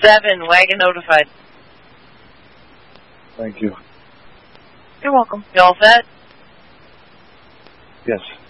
7, wagon notified. Thank you. You're welcome. You all set? Yes.